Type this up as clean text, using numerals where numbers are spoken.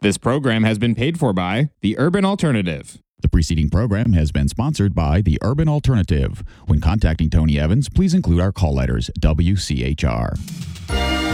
This program has been paid for by The Urban Alternative. The preceding program has been sponsored by The Urban Alternative. When contacting Tony Evans, please include our call letters WCHR.